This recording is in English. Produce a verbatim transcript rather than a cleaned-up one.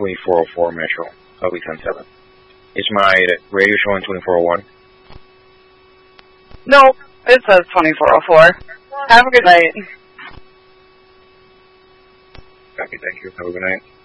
twenty-four oh four Metro, Highway ten seven. Is my radio showing twenty-four oh one? No, it says twenty-four oh four. Have a good night. Copy, thank you. Have a good night.